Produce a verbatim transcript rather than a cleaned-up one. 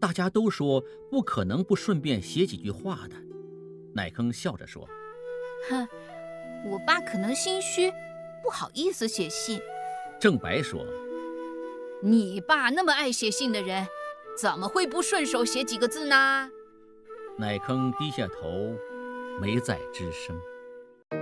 大家都说不可能不顺便写几句话的。乃坑笑着说： 哼，我爸可能心虚，不好意思写信。 郑白说： 你爸那么爱写信的人，怎么会不顺手写几个字呢？ 乃坑低下头，没再吱声。